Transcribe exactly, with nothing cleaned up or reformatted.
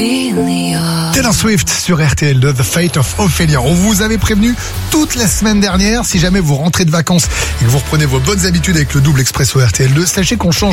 Taylor Swift sur R T L deux, The Fate of Ophelia. On vous avait prévenu toute la semaine dernière, si jamais vous rentrez de vacances et que vous reprenez vos bonnes habitudes avec le double expresso R T L deux, sachez qu'on change